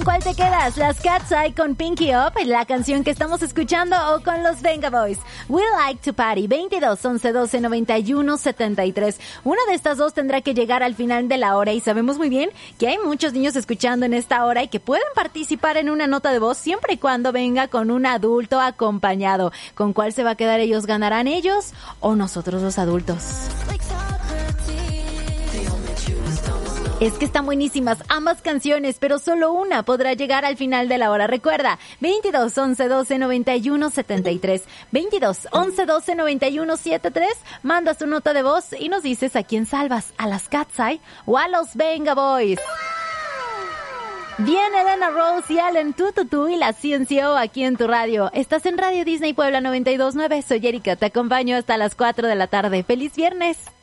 cuál te quedas? ¿Las Cat's Eye con Pinky Up, la canción que estamos escuchando, o con los Venga Boys? We Like to Party, 22 11 12 91 73. Una de estas dos tendrá que llegar al final de la hora y sabemos muy bien que hay muchos niños escuchando en esta hora y que pueden participar en una nota de voz siempre y cuando venga con un adulto acompañado. ¿Con cuál se va a quedar ellos? ¿Ganarán ellos o nosotros los adultos? Es que están buenísimas ambas canciones, pero solo una podrá llegar al final de la hora. Recuerda, 22 11 12 91 73, 22 11 12 91 73, mandas tu nota de voz y nos dices a quién salvas, a las Cat's Eye o a los Venga Boys. Viene Elena Rose y Allen Tututu y la CNCO aquí en tu radio. Estás en Radio Disney Puebla 92.9, soy Erika, te acompaño hasta las 4 de la tarde. ¡Feliz viernes!